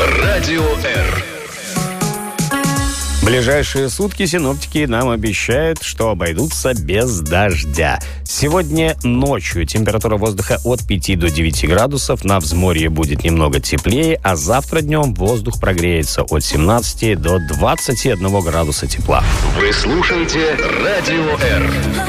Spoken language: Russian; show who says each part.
Speaker 1: Радио Р.
Speaker 2: В ближайшие сутки синоптики нам обещают, что обойдутся без дождя. Сегодня ночью температура воздуха от 5 до 9 градусов, на взморье будет немного теплее, а завтра днем воздух прогреется от 17 до 21 градуса тепла.
Speaker 1: Вы слушаете Радио Р.